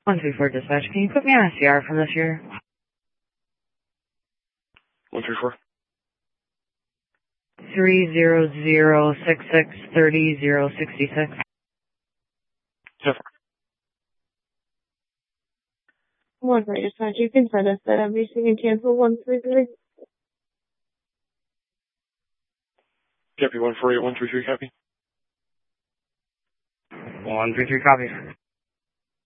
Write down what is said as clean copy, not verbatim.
134 dispatch, can you put me on a CR from this year? 134. 300663066. Yes. 134 dispatch, you can send us that MVC and cancel 133. Copy 148, 133, copy. 133 copy.